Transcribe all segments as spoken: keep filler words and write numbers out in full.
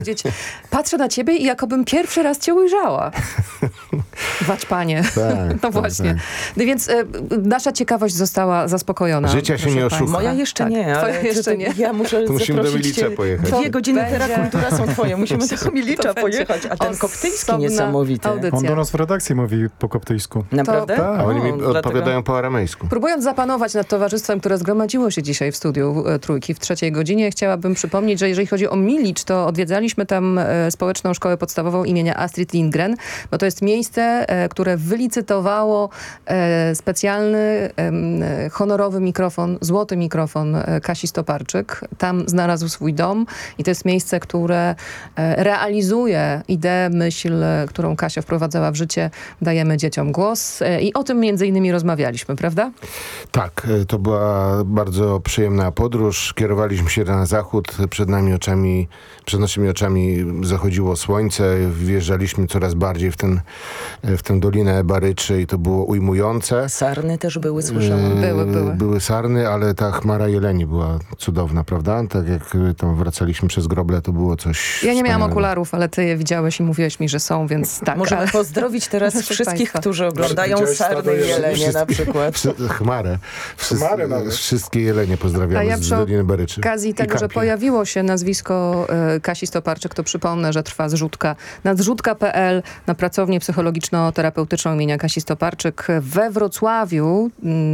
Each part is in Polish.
Patrzę na ciebie i jakobym pierwszy raz cię ujrzała. Wać panie. Tak, no właśnie. Tak, tak. No więc e, nasza ciekawość została zaspokojona. Życia się nie oszuka. Moja jeszcze tak, nie, ale jeszcze nie. Ja muszę to musimy do Milicza pojechać. Dwie godziny będzie... Terakultura są twoje. Musimy do Milicza pojechać. A ten koptyjski niesamowity. Audycja. On do nas w redakcji mówi po koptyjsku. Naprawdę? To... A oni mi o, odpowiadają dlatego... po aramejsku. Próbując zapanować nad towarzystwem, które zgromadziło się dzisiaj w studiu e, Trójki w trzeciej godzinie, chciałabym przypomnieć, że jeżeli chodzi o Milicz, to odwiedzaliśmy tam e, społeczną szkołę podstawową imienia Astrid Lindgren, bo to jest miejsce, e, które wylicytowało e, specjalny e, honorowy mikrofon, złoty mikrofon e, Kasi Stoparczyk. Tam znalazł swój dom i to jest miejsce, które e, realizuje ideę, myśl, e, którą Kasia wprowadzała w życie. Dajemy dzieciom głos e, i o tym między innymi rozmawialiśmy, prawda? Tak, to była bardzo przyjemna podróż. Kierowaliśmy się na zachód, przed nami oczami, przed naszymi oczami zachodziło słońce, wjeżdżaliśmy coraz bardziej w, ten, w tę Dolinę Baryczy i to było ujmujące. Sarny też były, słyszałam. Yy, były, były. Były sarny, ale ta chmara jeleni była cudowna, prawda? Tak jak tam wracaliśmy przez groble, to było coś Ja nie miałam wspaniałego. okularów, ale ty je widziałeś i mówiłeś mi, że są, więc tak. Możemy ale... pozdrowić teraz wszystkich, Państwa. którzy oglądają sarny i jelenie na przykład. Chmarę. Wszyscy, Chmarę nawet. Wszystkie jelenie pozdrawiamy A ja z przy Doliny Baryczy. Z okazji tego, że pojawiło się nazwisko e, Kasi Stoparczyk, to przypomnę, że trwa zrzutka na zrzutka kropka p l na pracownię psychologiczno-terapeutyczną imienia Kasi Stoparczyk we Wrocławiu.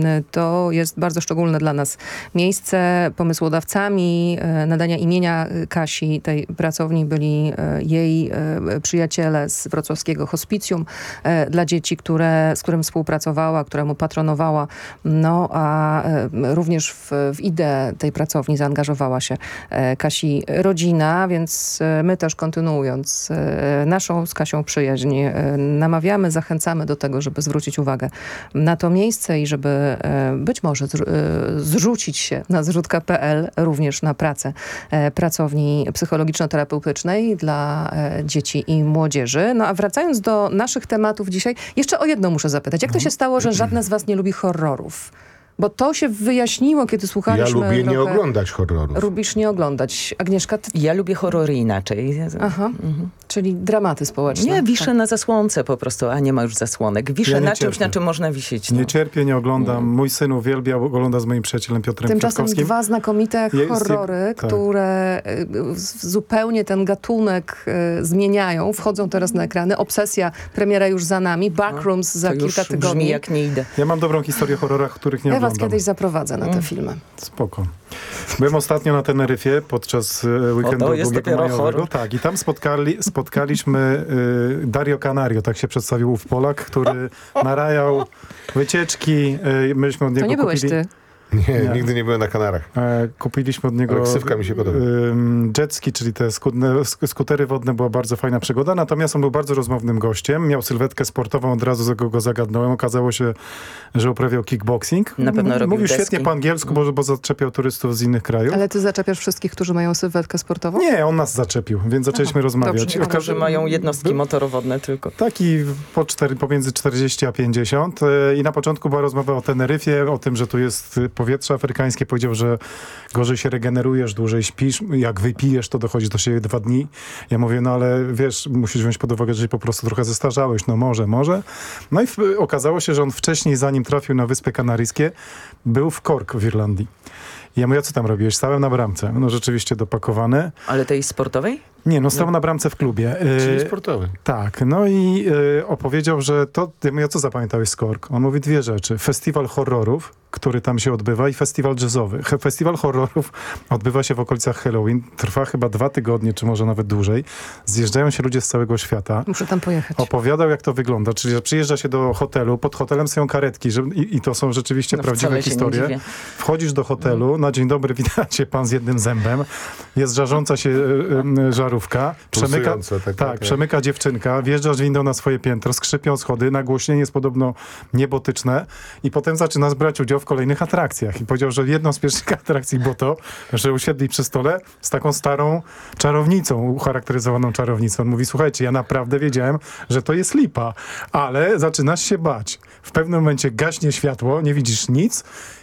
To jest bardzo szczególne dla nas miejsce. Pomysłodawcami e, nadania imienia Kasi tej pracowni byli e, jej e, przyjaciele z wrocławskiego hospicjum e, dla dzieci, które, z którym współpracowała, któremu patronowała. No a e, również w, w ideę tej pracowni zaangażowała się e, Kasi rodzina, więc e, my też kontynuując e, naszą z Kasią przyjaźń e, namawiamy, zachęcamy do tego, żeby zwrócić uwagę na to miejsce i żeby e, być może zr- e, zrzucić się na zrzutka kropka p l również na pracę e, pracowni psychologiczno-terapeutycznej dla e, dzieci i młodzieży. No a wracając do naszych tematów dzisiaj, jeszcze o jedno muszę zapytać. Jak to się stało, że żadne z was nie lubi horrorów? Bo to się wyjaśniło, kiedy słuchaliśmy... Ja lubię trochę... nie oglądać horrorów. Lubisz nie oglądać. Agnieszka, ty... Ja lubię horrory inaczej. Aha, mhm. Czyli dramaty społeczne. Nie, wiszę tak. na zasłonce po prostu, a nie ma już zasłonek. Wiszę ja na cierpię. czymś, na czym można wisieć. No. Nie cierpię, nie oglądam. Mój syn uwielbia, ogląda z moim przyjacielem Piotrem Tymczasem Kwiatkowskim. dwa znakomite Jest, horrory, tak. które y, zupełnie ten gatunek y, zmieniają. Wchodzą teraz na ekrany. Obsesja, premiera już za nami. Backrooms za To kilka już tygodni. brzmi jak nie idę. Ja mam dobrą historię o horrorach, których nie Ja was oglądam. kiedyś zaprowadzę na te filmy. Spoko. Byłem ostatnio na Teneryfie podczas e, weekendu O, to jest ubiegu dopiero majowego. horror. Tak, i tam spotkali, spotkaliśmy y, Dario Canario, tak się przedstawił ów Polak, który narajał wycieczki. Y, myśmy od niego To nie byłeś kupili... ty. Nie, Nie. nigdy nie byłem na Kanarach. E, kupiliśmy od niego Ale ksywka mi się podoba. ym, jetski, czyli te skudne, sk- skutery wodne. Była bardzo fajna przygoda, natomiast on był bardzo rozmownym gościem. Miał sylwetkę sportową, od razu go, go zagadnąłem. Okazało się, że uprawiał kickboxing. Na pewno M- robił Mówił deski. świetnie po angielsku, bo, bo zaczepiał turystów z innych krajów. Ale ty zaczepiasz wszystkich, którzy mają sylwetkę sportową? Nie, on nas zaczepił, więc zaczęliśmy Aha, rozmawiać. dobrze. Oka- Którzy mają jednostki motorowodne tylko. Taki po cztery, pomiędzy czterdzieści a pięćdziesiąt e, i na początku była rozmowa o Teneryfie, o tym, że tu jest y, powietrze afrykańskie. Powiedział, że gorzej się regenerujesz, dłużej śpisz. Jak wypijesz, to dochodzi do siebie dwa dni. Ja mówię, no ale wiesz, musisz wziąć pod uwagę, że się po prostu trochę zestarzałeś. No może, może. No i w, okazało się, że on wcześniej, zanim trafił na Wyspy Kanaryjskie, był w Cork w Irlandii. I ja mówię, a co tam robiłeś? Stałem na bramce. No rzeczywiście dopakowane. Ale tej sportowej? Nie, no stał na bramce w klubie. Czyli Y, sportowy. Tak, no i y, opowiedział, że to, ja mówię, co zapamiętałeś z Cork? On mówi dwie rzeczy. Festiwal horrorów, który tam się odbywa i festiwal jazzowy. He, festiwal horrorów odbywa się w okolicach Halloween. Trwa chyba dwa tygodnie, czy może nawet dłużej. Zjeżdżają się ludzie z całego świata. Muszę tam pojechać. Opowiadał, jak to wygląda. Czyli, że przyjeżdża się do hotelu, pod hotelem są karetki że, i, i to są rzeczywiście No, prawdziwe wcale się nie historie. dziwię. Wchodzisz do hotelu, na dzień dobry witacie pan z jednym zębem, jest żarząca się y, y, żarówka, przemyka, Pulsująca, tak, tak, tak. przemyka dziewczynka, wjeżdżasz windą na swoje piętro, skrzypią schody, nagłośnienie jest podobno niebotyczne i potem zaczynasz brać udział w kolejnych atrakcjach. I powiedział, że jedną z pierwszych atrakcji było to, że usiedli przy stole z taką starą czarownicą, ucharakteryzowaną czarownicą. On mówi, słuchajcie, ja naprawdę wiedziałem, że to jest lipa, ale zaczynasz się bać. W pewnym momencie gaśnie światło, nie widzisz nic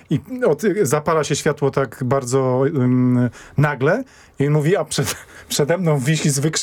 i od, zapala się światło tak bardzo um, nagle i mówi, a przed, przede mną wisi z